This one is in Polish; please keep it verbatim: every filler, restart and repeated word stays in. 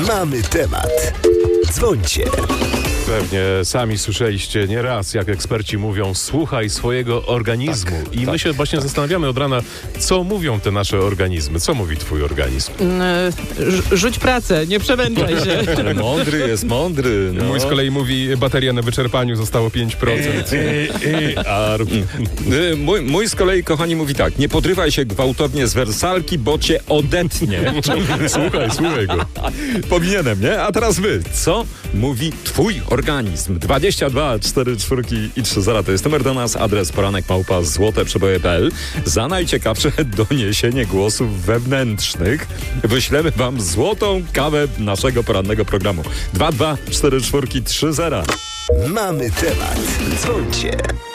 Mamy temat. Dzwońcie. Pewnie sami słyszeliście nieraz, jak eksperci mówią, słuchaj swojego organizmu. Tak, I tak, my się właśnie tak. zastanawiamy od rana, co mówią te nasze organizmy. Co mówi twój organizm? Rz- Rzuć pracę, nie przemęczaj się. Mądry jest mądry. No. Mój z kolei mówi, bateria na wyczerpaniu zostało pięć procent. A, Y, Mój, mój z kolei, kochani, mówi tak: nie podrywaj się gwałtownie z wersalki, bo cię odetnie. słuchaj, słuchaj go. Powinienem, nie? A teraz wy. Co mówi twój organizm? dwadzieścia dwa cztery czwórki i trzy zera to jest numer do nas. Adres poranek małpa złote przeboje kropka p l. Za najciekawsze doniesienie głosów wewnętrznych wyślemy wam złotą kawę naszego porannego programu. dwa dwa cztery czwórki trzy zera. Mamy temat. Dzwońcie.